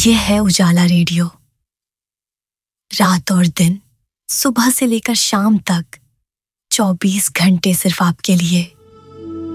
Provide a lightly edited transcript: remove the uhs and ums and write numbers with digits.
ये है उजाला रेडियो। रात और दिन, सुबह से लेकर शाम तक 24 घंटे सिर्फ आपके लिए।